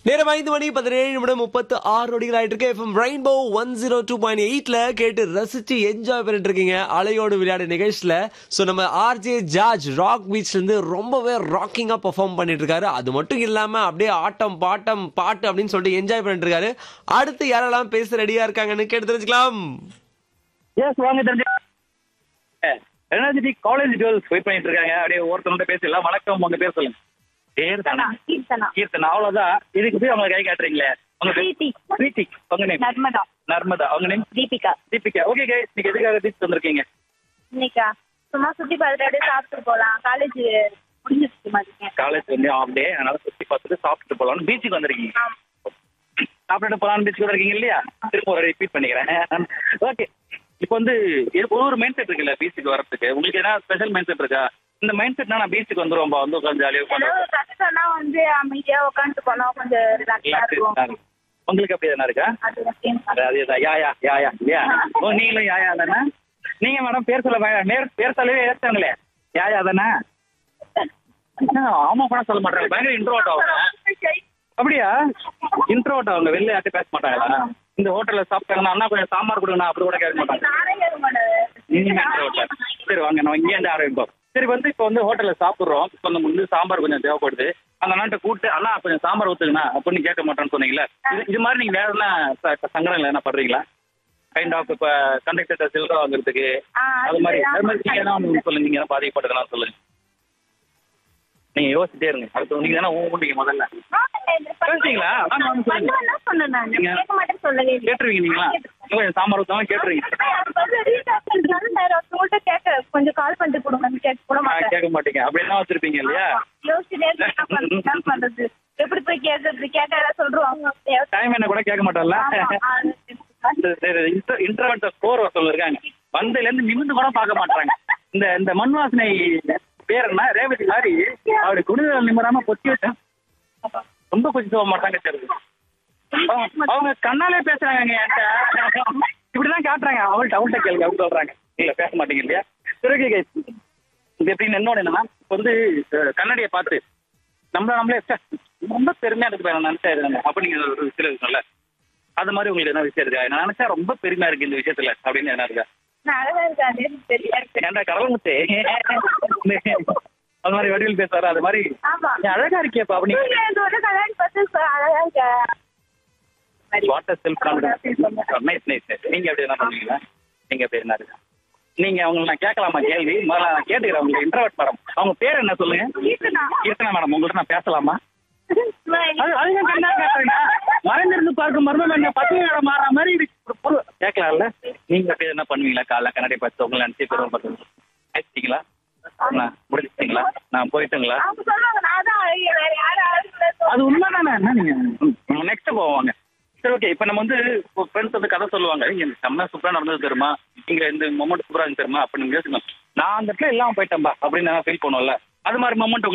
நேரம் 5:17:36 நொடிகள் ஆயிட்டு இருக்கு. எஃப்எம் ரெயின்போ 102.8ல கேட்டு ரசிச்சு என்ஜாய் பண்ணிட்டு இருக்கீங்க அலையோடு விளையாடு நிகழ்ச்சியில. ஸோ நம்ம ஆர்ஜே ஜார்ஜ் ராக் பீச்ல இருந்து ரொம்பவே ராக்கிங்கா பெர்ஃபார்ம் பண்ணிட்டு இருக்காரு. அது மட்டும் இல்லாம அப்படியே ஆட்டம் பாட்டம் பாட்டு அப்படின்னு சொல்லிட்டு என்ஜாய் பண்ணிட்டு இருக்காரு. அடுத்து யாரெல்லாம் பேச ரெடியா இருக்காங்கன்னு கேட்டு தெரிஞ்சுக்கலாம். எஸ் வாங்க தெரிஞ்சு எனர்ஜெட்டிக் காலேஜ் கேர்ள்ஸ் வெயிட் பண்ணிட்டு இருக்காங்க. அப்படியே ஒருத்தவங்க பேசலாம். வணக்கம், உங்க பேர் சொல்லுங்க. பேர் தானா? கீர்த்தனா. அவ்வளவுதான். இதுக்கு போய் அவங்க கை காட்டுறீங்களே. உங்க பிரீத்தி. உங்க நேம்? நர்மதா. உங்க நேம்? தீபிகா. ஓகே கைஸ், நீங்க எதுக்காக பீச் வந்திருக்கீங்க? இன்னைக்கா சும்மா சுத்தி பார்த்துட்டு அப்படியே சாப்பிட்டு போலாம். காலேஜ் முடிஞ்சிருச்சு மாதிரி. காலேஜ் வந்து ஆஃப் டே, அதனால சுத்தி பார்த்துட்டு சாப்பிட்டு போலாம்னு பீச்சுக்கு வந்திருக்கீங்க. சாப்பிட்டு போலாம்னு பீச்சுக்கு வந்திருக்கீங்க இல்லையா? திரும்ப ஒரு ரிப்பீட் பண்ணிக்கிறேன். ஓகே, இப்போ வந்து ஒரு மைண்ட் செட் இருக்குல்ல பீச்சுக்கு வரதுக்கு. உங்களுக்கு என்ன ஸ்பெஷல் மைண்ட் செட் இருக்கா? இந்த மைண்ட் செட்னா நான் பீச்சுக்கு வந்துருவோம், வந்து உட்காந்து ஜாலியாக ஏதாவது கஷ்டம்னா வந்து அமைதியா உட்காந்து போனா கொஞ்சம் ரிலாக்ஸா இருக்கும். உங்களுக்கு அப்படி எதனா இருக்கா? அதேதான். யாயா இல்லையா? ஓ, நீங்களும் யாயா தானே? நீங்க மேடம் பேர் சொல்ல பேர் சொல்லவே ஏற்றாங்களே. யாயா தானே? ஆமா கூட சொல்ல மாட்டாங்க. பயங்கர இன்ட்ரோட் ஆகும். அப்படியா? இன்ட்ரோட் அவங்க வெளில யார்ட்டும் பேச மாட்டாங்களா? இந்த ஹோட்டல்ல சாப்பிட்டாங்கன்னா அண்ணா கொஞ்சம் சாம்பார் கொடுங்கண்ணா அப்படி கூட கேட்க மாட்டாங்க. சரி வாங்க, நம்ம இங்கே இருந்து ஆரம்பிப்போம். சரி வந்து இப்போ வந்து ஹோட்டல்ல சாப்பிட்றோம். இப்போ நம்ம வந்து சாம்பார் கொஞ்சம் தேவைப்படுது. அந்த அண்ணாட்ட கூப்பிட்டு அண்ணா கொஞ்சம் சாம்பார் ஊத்துங்கண்ணா அப்படின்னு கேட்க மாட்டேன்னு சொன்னீங்களா? இது மாதிரி நீங்க வேற என்ன சங்கடங்கள் என்ன பண்றீங்களா? கைண்ட் ஆஃப் இப்போ கண்டக்டர் சில்லறை வாங்குறதுக்கு அது மாதிரி நீங்க என்ன சொல்லுங்க. நீங்க என்ன பாதிக்கப்பட்டதுன்னா சொல்லுங்க. நீங்க யோசிச்சுட்டே இருங்க. அடுத்து நீங்க தானே ஊண்டிங்க முதல்ல பேசுறீங்களா? கேட்டுருவீங்க நீங்களா? கொஞ்சம் சாம்பார் ஊத்தாம கேட்டுருவீங்க. கொஞ்சம் கால் பண்ணிட்டு கொடுங்க. கேட்க மாட்டீங்க. அப்படி என்ன வச்சிருப்பீங்க இல்லையா? பண்றது எப்படி போய் கேட்கறது? கேட்டா சொல்றாங்க. டைம் என்ன கூட கேட்க மாட்டோம்ல. இன்டர்வென்ட் ஸ்கோர் ஒருத்தவங்க இருக்காங்க. வந்ததுல இருந்து நிமிந்து கூட பார்க்க மாட்டாங்க. இந்த மண் வாசனை பேர் என்ன? ரேவதி மாதிரி அவரு குடிநீர் நிமிராம பொத்தி வச்சேன். ரொம்ப கொஞ்சம் போக மாட்டாங்க. தெரியுது அவங்க கண்ணாலே பேசுறாங்க. என்கிட்ட இப்படிதான் காட்டுறாங்க. அவள்கிட்ட கேளுங்க அப்படின்னு சொல்றாங்க. இல்ல பேச மாட்டீங்க இல்லையா? சரி ஓகே, இது எப்படின்னு என்னோட என்னன்னா இப்போ வந்து கண்ணாடியை பார்த்து நம்மளே ரொம்ப பெருமையா இருக்கு நினைச்சா அப்படிங்கிற ஒரு விஷயம் இருக்குல்ல. அது மாதிரி உங்களுக்கு என்ன விஷயம் இருக்கா? நான் நினைச்சா ரொம்ப பெருமையா இருக்கு இந்த விஷயத்துல அப்படின்னு என்ன இருக்கா? ஏன்டா கடவுள் அது மாதிரி வடிவில் பேசுறாரு. அது மாதிரி அழகா இருக்கியப்பா அப்படி வாட்டர் செல்ஃப் கான்ஃபிடன்ஸ். நைஸ். நீங்க எப்படி என்ன பண்ணுவீங்களா? நீங்க எப்படி என்ன இருக்கா? நீங்க அவங்க நான் கேட்கலாமா கேள்வி? முதல்ல நான் கேட்டுக்கிறேன். உங்களுக்கு இன்ட்ரோவர்ட் மேடம், அவங்க பேர் என்ன சொல்லுங்க? கீர்த்தனா மேடம். உங்கள்கிட்ட நான் பேசலாமா? அதுதான் கண்ணா கேட்கறீங்க. மறைந்திருந்து பார்க்கும் மர்மம் என்ன பத்து மாற மாதிரி கேட்கலாம்ல. நீங்க அப்படி என்ன பண்ணுவீங்களா? காலைல கண்ணாடி பார்த்து உங்களை நினைச்சு பெருமை பார்த்து பேசிட்டீங்களா? முடிச்சிட்டீங்களா? நான் போயிட்டுங்களா? அது உண்மைதானே? என்ன நீங்க நெக்ஸ்ட் போவாங்க. சரி ஓகே, இப்போ நம்ம வந்து ஃப்ரெண்ட்ஸ் வந்து கதை சொல்லுவாங்க. இந்த செம்ம சூப்பராக நடந்தது தெரியுமா? நீங்க இந்த மொமெண்ட் சூப்பராக இருந்து தெரியுமா அப்படின்னு யோசிக்கணும். நான் அந்த இடத்துல இல்லாமல் போயிட்டேன்பா அப்படின்னு நான் ஃபீல் பண்ணுவோம்ல. அது மாதிரி மொமெண்ட்